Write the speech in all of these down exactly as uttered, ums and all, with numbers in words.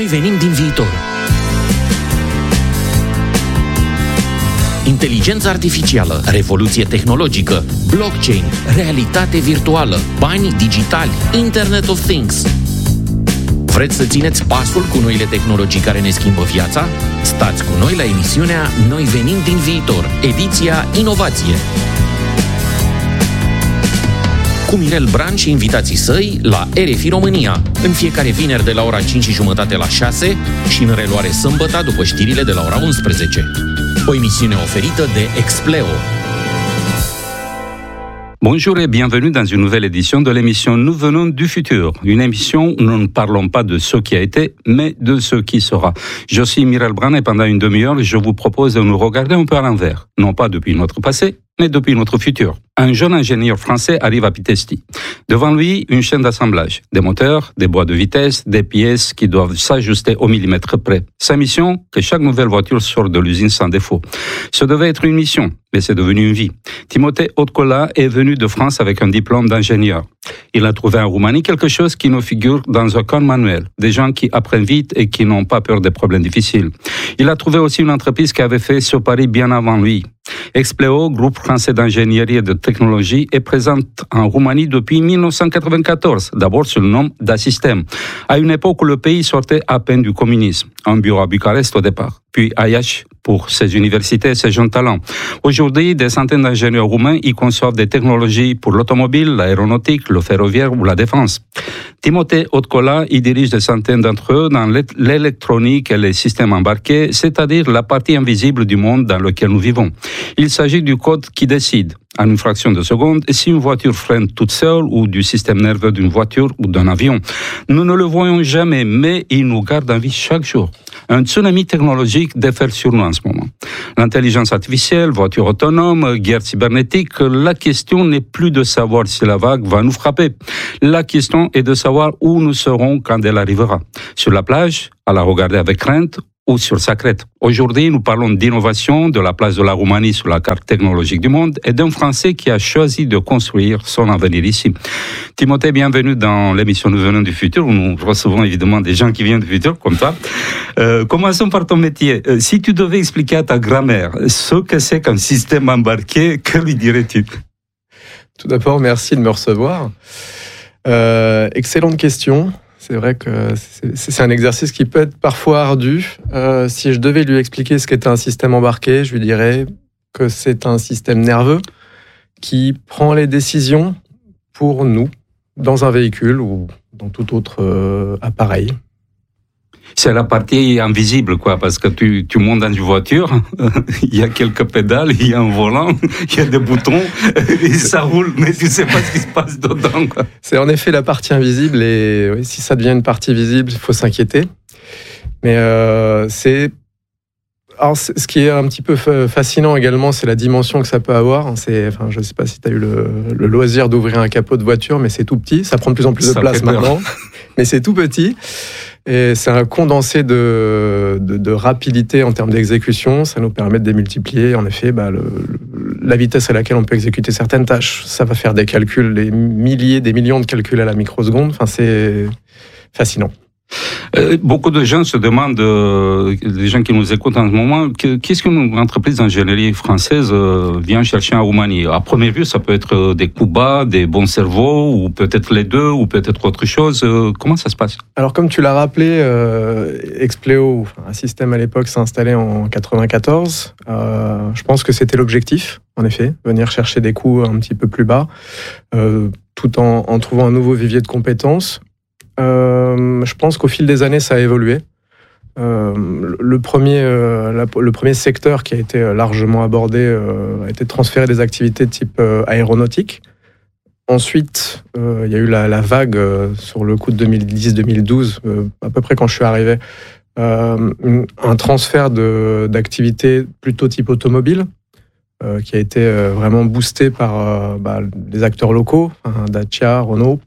venim din viitor. Inteligență artificială, revoluție tehnologică, blockchain, realitate virtuală, bani digitali, Internet of Things. Vreți să țineți pasul cu noile tehnologii care ne schimbă viața? Stați cu noi la emisiunea Noi venim din viitor, ediția Inovație. Cu Mirel Bran și invitații săi la R F I România, în fiecare vineri de la ora cinci și jumătate la șase și în reluare sâmbătă după știrile de la ora unsprezece. O emisiune oferită de Expleo. Bonjour et bienvenue dans une nouvelle édition de l'émission Nous venons du futur. Une émission où nous ne parlons pas de ce qui a été, mais de ce qui sera. Je suis Mirel Bran et pendant une demi-heure, je vous propose de nous regarder un peu à l'envers. Non pas depuis notre passé, mais depuis notre futur. Un jeune ingénieur français arrive à Pitești. Devant lui, une chaîne d'assemblage. Des moteurs, des boîtes de vitesse, des pièces qui doivent s'ajuster au millimètre près. Sa mission, que chaque nouvelle voiture sorte de l'usine sans défaut. Ce devait être une mission, mais c'est devenu une vie. Timothée Otcola est venu de France avec un diplôme d'ingénieur. Il a trouvé en Roumanie quelque chose qui nous figure dans un corps manuel. Des gens qui apprennent vite et qui n'ont pas peur des problèmes difficiles. Il a trouvé aussi une entreprise qui avait fait ce pari bien avant lui. Expleo, groupe français d'ingénierie et de technologie, est présente en Roumanie depuis dix-neuf cent quatre-vingt-quatorze, d'abord sous le nom d'Assystem, à une époque où le pays sortait à peine du communisme. Un bureau à Bucarest au départ, puis à Iași pour ses universités et ses jeunes talents. Aujourd'hui, des centaines d'ingénieurs roumains y conçoivent des technologies pour l'automobile, l'aéronautique, le ferroviaire ou la défense. Timothée Otcola y dirige des centaines d'entre eux dans l'électronique et les systèmes embarqués, c'est-à-dire la partie invisible du monde dans lequel nous vivons. Il s'agit du code qui décide, en une fraction de seconde, si une voiture freine toute seule ou du système nerveux d'une voiture ou d'un avion. Nous ne le voyons jamais, mais il nous garde en vie chaque jour. Un tsunami technologique déferle sur nous en ce moment. L'intelligence artificielle, voiture autonome, guerre cybernétique, la question n'est plus de savoir si la vague va nous frapper. La question est de savoir où nous serons quand elle arrivera. Sur la plage, à la regarder avec crainte, ou sur sa crête. Aujourd'hui, nous parlons d'innovation, de la place de la Roumanie sur la carte technologique du monde et d'un Français qui a choisi de construire son avenir ici. Timothée, bienvenue dans l'émission Nous venons du futur, où nous recevons évidemment des gens qui viennent du futur, comme toi. Euh, commençons par ton métier. Euh, si tu devais expliquer à ta grand-mère ce que c'est qu'un système embarqué, que lui dirais-tu ? Tout d'abord, merci de me recevoir. Euh, excellente question. C'est vrai que c'est, c'est un exercice qui peut être parfois ardu. Euh, si je devais lui expliquer ce qu'est un système embarqué, je lui dirais que c'est un système nerveux qui prend les décisions pour nous dans un véhicule ou dans tout autre euh, appareil. C'est la partie invisible, quoi, parce que tu, tu montes dans une voiture, il y a quelques pédales, il y a un volant, il y a des boutons, et ça roule, mais tu ne sais pas ce qui se passe dedans, quoi. C'est en effet la partie invisible, et oui, si ça devient une partie visible, il faut s'inquiéter. Mais euh, c'est... Alors, ce qui est un petit peu fascinant également, c'est la dimension que ça peut avoir. C'est, enfin, je ne sais pas si tu as eu le, le loisir d'ouvrir un capot de voiture, mais c'est tout petit. Ça prend de plus en plus de ça place maintenant, mais c'est tout petit. Et c'est un condensé de, de, de rapidité en termes d'exécution. Ça nous permet de démultiplier, en effet, bah, le, le, la vitesse à laquelle on peut exécuter certaines tâches. Ça va faire des calculs, des milliers, des millions de calculs à la microseconde. Enfin, c'est fascinant. Euh, beaucoup de gens se demandent, euh, les gens qui nous écoutent en ce moment, que, qu'est-ce qu'une entreprise d'ingénierie française euh, vient chercher en Roumanie ? À première vue, ça peut être des coups bas, des bons cerveaux, ou peut-être les deux, ou peut-être autre chose. Euh, comment ça se passe ? Alors, comme tu l'as rappelé, euh, Expleo, un système à l'époque, s'est installé en quatre-vingt-quatorze. Euh, je pense que c'était l'objectif, en effet, venir chercher des coûts un petit peu plus bas, euh, tout en, en trouvant un nouveau vivier de compétences. Euh, je pense qu'au fil des années, ça a évolué. Euh, le, premier, euh, la, le premier secteur qui a été largement abordé euh, a été de transférer des activités de type euh, aéronautique. Ensuite, euh, il y a eu la, la vague euh, sur le coup de deux mille dix deux mille douze, euh, à peu près quand je suis arrivé, euh, un transfert de, d'activités plutôt type automobile, euh, qui a été euh, vraiment boosté par euh, bah, les acteurs locaux, hein, Dacia, Renault.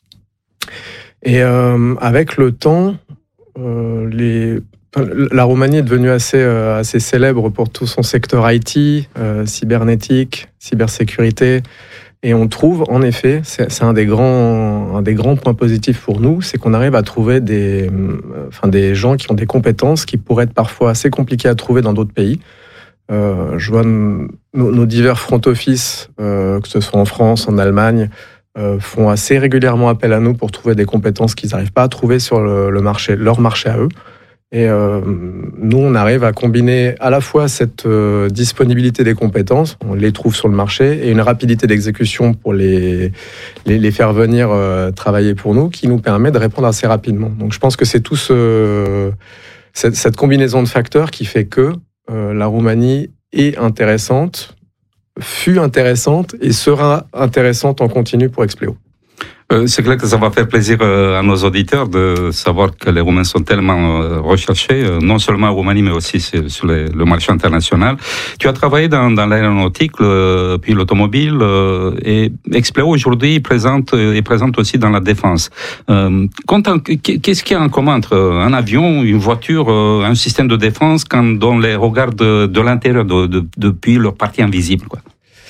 Et euh, avec le temps, euh, les, la Roumanie est devenue assez, euh, assez célèbre pour tout son secteur I T, euh, cybernétique, cybersécurité. Et on trouve, en effet, c'est, c'est un des grands, un des grands points positifs pour nous, c'est qu'on arrive à trouver des, enfin, des gens qui ont des compétences qui pourraient être parfois assez compliquées à trouver dans d'autres pays. Euh, je vois nos, nos divers front office, euh, que ce soit en France, en Allemagne, euh, font assez régulièrement appel à nous pour trouver des compétences qu'ils n'arrivent pas à trouver sur le, le marché, leur marché à eux. Et euh, nous, on arrive à combiner à la fois cette euh, disponibilité des compétences, on les trouve sur le marché, et une rapidité d'exécution pour les, les, les faire venir euh, travailler pour nous, qui nous permet de répondre assez rapidement. Donc je pense que c'est tout ce, cette, cette combinaison de facteurs qui fait que euh, la Roumanie est intéressante, fut intéressante et sera intéressante en continu pour Expleo. Euh, c'est clair que ça va faire plaisir euh, à nos auditeurs de savoir que les Roumains sont tellement euh, recherchés, euh, non seulement en Roumanie, mais aussi sur, sur les, le marché international. Tu as travaillé dans, dans l'aéronautique, le, puis l'automobile, euh, et Expleo aujourd'hui présente, est présente aussi dans la défense. Euh, quand, qu'est-ce qu'il y a en commun entre un avion, une voiture, euh, un système de défense, quand on les regarde de, de l'intérieur, de, de, depuis leur partie invisible, quoi?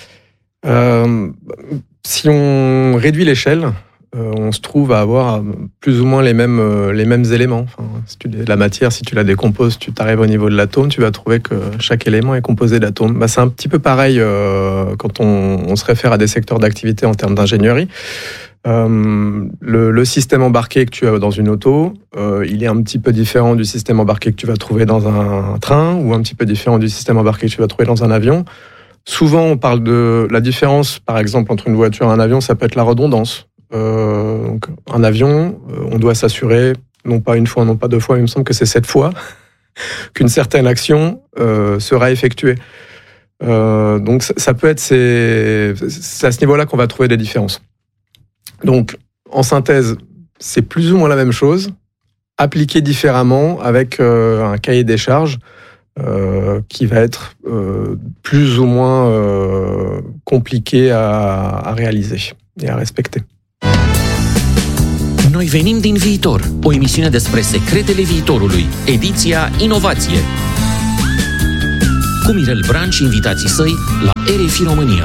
Euh, si on réduit l'échelle, euh, on se trouve à avoir plus ou moins les mêmes, euh, les mêmes éléments. Enfin, si tu, la matière, si tu la décomposes, tu t'arrives au niveau de l'atome, tu vas trouver que chaque élément est composé d'atomes. Bah, c'est un petit peu pareil euh, quand on, on se réfère à des secteurs d'activité en termes d'ingénierie. Euh, le, le système embarqué que tu as dans une auto, euh, il est un petit peu différent du système embarqué que tu vas trouver dans un train, ou un petit peu différent du système embarqué que tu vas trouver dans un avion. Souvent, on parle de la différence, par exemple, entre une voiture et un avion, ça peut être la redondance. Euh, donc, un avion, on doit s'assurer, non pas une fois, non pas deux fois, il me semble que c'est sept fois, qu'une certaine action euh, sera effectuée. Euh, donc, ça, ça peut être, c'est, c'est à ce niveau-là qu'on va trouver des différences. Donc, en synthèse, c'est plus ou moins la même chose, appliqué différemment avec euh, un cahier des charges. Euh, qui va être euh, plus ou moins euh, compliqué à, à réaliser et à respecter. Noi venim din viitor, o emisiune despre secretele viitorului, ediția Inovație. Cu Mirel Bran și invitații săi la R F I România.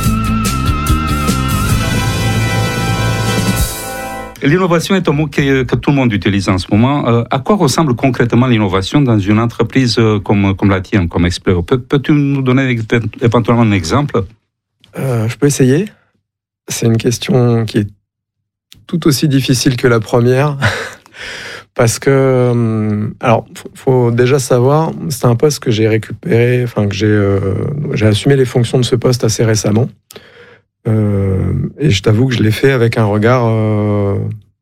L'innovation est un mot que, que tout le monde utilise en ce moment. Euh, à quoi ressemble concrètement l'innovation dans une entreprise comme, comme la tienne, comme Expleo? Peux, peux-tu nous donner éventuellement un exemple? euh, Je peux essayer. C'est une question qui est tout aussi difficile que la première. Parce que, alors, faut, faut déjà savoir, c'est un poste que j'ai récupéré, enfin que j'ai, euh, j'ai assumé les fonctions de ce poste assez récemment. Euh, et je t'avoue que je l'ai fait avec un regard, euh,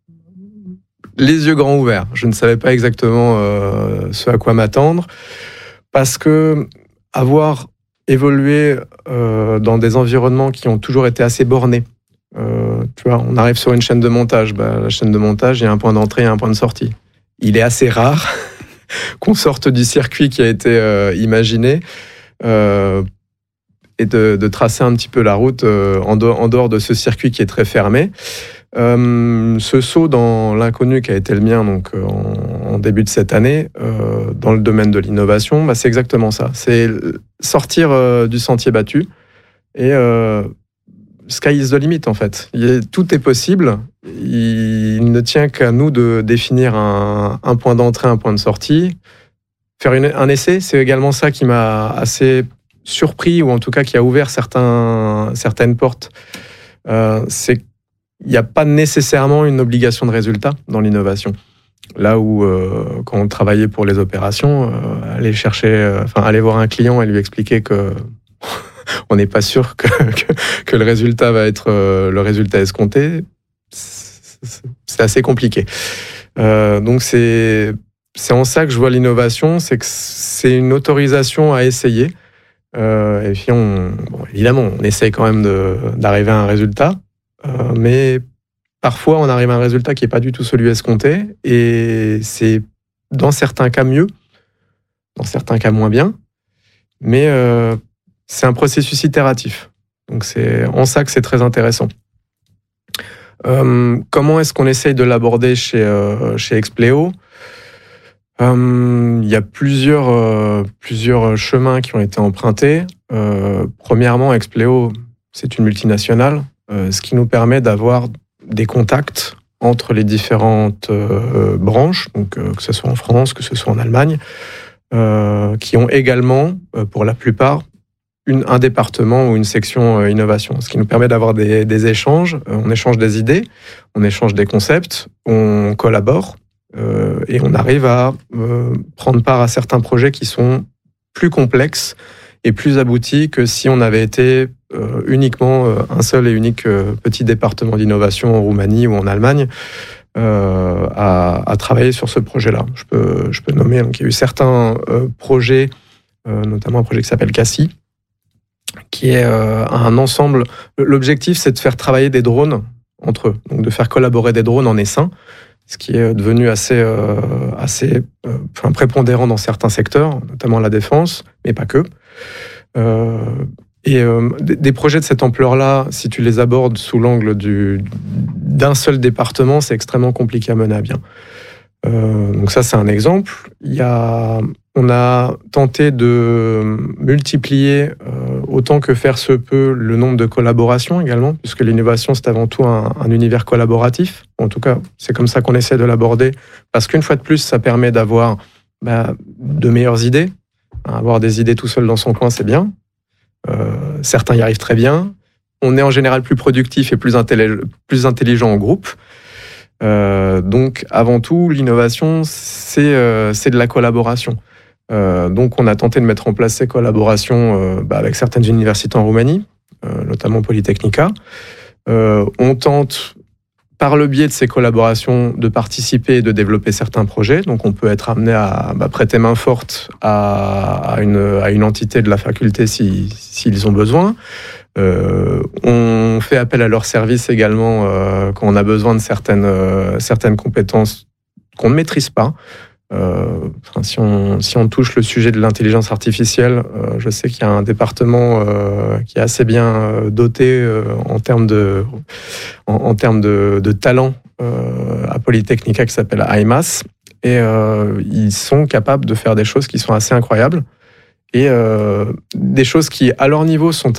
les yeux grands ouverts. Je ne savais pas exactement euh, ce à quoi m'attendre, parce que avoir évolué euh, dans des environnements qui ont toujours été assez bornés. Euh, tu vois, on arrive sur une chaîne de montage. Bah, la chaîne de montage, il y a un point d'entrée et un point de sortie. Il est assez rare qu'on sorte du circuit qui a été euh, imaginé. Euh, et de, de tracer un petit peu la route euh, en, dehors, en dehors de ce circuit qui est très fermé. Euh, ce saut dans l'inconnu qui a été le mien donc, euh, en, en début de cette année, euh, dans le domaine de l'innovation, bah, c'est exactement ça. C'est sortir euh, du sentier battu et euh, sky is the limit en fait. Il est, tout est possible. Il ne tient qu'à nous de définir un, un point d'entrée, un point de sortie. Faire une, un essai, c'est également ça qui m'a assez surpris, ou en tout cas qui a ouvert certains, certaines portes. Euh, c'est qu'il n'y a pas nécessairement une obligation de résultat dans l'innovation. Là où, euh, quand on travaillait pour les opérations, euh, aller chercher, euh, enfin, aller voir un client et lui expliquer que on n'est pas sûr que, que, que le résultat va être euh, le résultat escompté, c'est, c'est assez compliqué. Euh, donc c'est, c'est en ça que je vois l'innovation, c'est que c'est une autorisation à essayer. Euh, et puis, on, bon, évidemment, on essaye quand même de, d'arriver à un résultat, euh, mais parfois, on arrive à un résultat qui n'est pas du tout celui escompté, et c'est dans certains cas mieux, dans certains cas moins bien, mais euh, c'est un processus itératif. Donc, c'est en ça que c'est très intéressant. Euh, comment est-ce qu'on essaye de l'aborder chez, euh, chez Expleo ? Euh, il y a plusieurs, euh, plusieurs chemins qui ont été empruntés. Euh, premièrement, Expleo, c'est une multinationale. euh, ce qui nous permet d'avoir des contacts entre les différentes euh, branches, donc euh, que ce soit en France, que ce soit en Allemagne, euh, qui ont également, euh, pour la plupart, une, un département ou une section euh, innovation. Ce qui nous permet d'avoir des, des échanges, euh, on échange des idées, on échange des concepts, on collabore, euh, et on arrive à euh, prendre part à certains projets qui sont plus complexes et plus aboutis que si on avait été euh, uniquement euh, un seul et unique euh, petit département d'innovation en Roumanie ou en Allemagne euh, à, à travailler sur ce projet-là. Je peux, je peux nommer, donc il y a eu certains euh, projets, euh, notamment un projet qui s'appelle Cassie, qui est euh, un ensemble. L'objectif, c'est de faire travailler des drones entre eux, donc de faire collaborer des drones en essaim, ce qui est devenu assez, euh, assez euh, enfin, prépondérant dans certains secteurs, notamment la défense, mais pas que. Euh, et euh, des projets de cette ampleur-là, si tu les abordes sous l'angle du, d'un seul département, c'est extrêmement compliqué à mener à bien. Euh, donc ça, c'est un exemple. Il y a, on a tenté de multiplier euh, autant que faire se peut le nombre de collaborations également, puisque l'innovation, c'est avant tout un, un univers collaboratif. En tout cas, c'est comme ça qu'on essaie de l'aborder, parce qu'une fois de plus, ça permet d'avoir bah, de meilleures idées. Avoir des idées tout seul dans son coin, c'est bien. Euh, certains y arrivent très bien. On est en général plus productif et plus, intelli- plus intelligent en groupe. Euh, donc, avant tout, l'innovation, c'est, euh, c'est de la collaboration. Euh, donc, on a tenté de mettre en place ces collaborations euh, bah, avec certaines universités en Roumanie, euh, notamment Polytechnica. Euh, on tente, par le biais de ces collaborations, de participer et de développer certains projets. Donc, on peut être amené à bah, prêter main forte à, à, une, à une entité de la faculté si, s'ils ont besoin. Euh, on fait appel à leurs services également euh, quand on a besoin de certaines, euh, certaines compétences qu'on ne maîtrise pas. Euh, enfin, si, on, si on touche le sujet de l'intelligence artificielle, euh, je sais qu'il y a un département euh, qui est assez bien euh, doté euh, en termes de, en, en termes de, de talent euh, à Polytechnica qui s'appelle I M A S. Et euh, ils sont capables de faire des choses qui sont assez incroyables et euh, des choses qui, à leur niveau, sont